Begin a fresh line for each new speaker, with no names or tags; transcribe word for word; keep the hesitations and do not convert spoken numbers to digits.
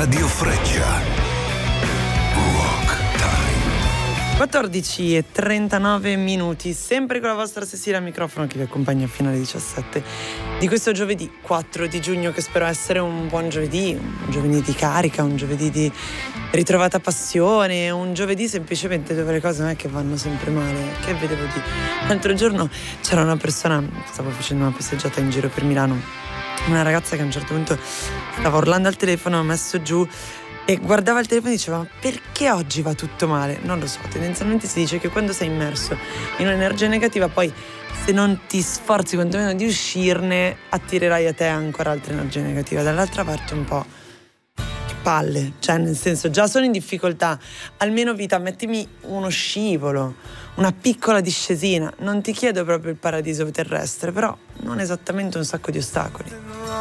Radio Freccia. Rock Time.
quattordici e trentanove minuti, sempre con la vostra Cecilia al microfono che vi accompagna fino alle diciassette di questo giovedì quattro di giugno, che spero essere un buon giovedì, un giovedì di carica, un giovedì di ritrovata passione, un giovedì semplicemente dove le cose non è che vanno sempre male. Che vedevo di l'altro giorno c'era una persona, stavo facendo una passeggiata in giro per Milano, una ragazza che a un certo punto stava urlando al telefono, ha messo giù e guardava il telefono e diceva: ma perché oggi va tutto male? Non lo so, tendenzialmente si dice che quando sei immerso in un'energia negativa, poi se non ti sforzi quantomeno di uscirne, attirerai a te ancora altre energie negative. Dall'altra parte un po' che palle, cioè nel senso, già sono in difficoltà, almeno vita, mettimi uno scivolo, una piccola discesina. Non ti chiedo proprio il paradiso terrestre, però non esattamente un sacco di ostacoli.